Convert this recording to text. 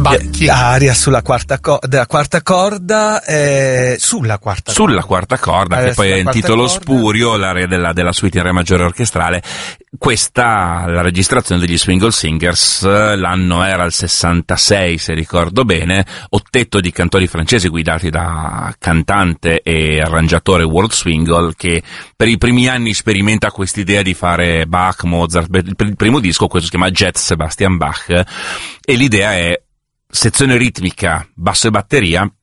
aria sulla quarta corda, sulla quarta corda, che poi è in titolo spurio, l'aria della suite in re maggiore orchestrale. Questa, la registrazione degli Swingle Singers, l'anno era il 66, se ricordo bene, ottetto di cantori francesi guidati da cantante e arrangiatore Walt Swingle, che per i primi anni sperimenta quest'idea di fare Bach, Mozart. Per il primo disco, questo si chiama Jet Sebastian Bach, e l'idea è sezione ritmica, basso e batteria,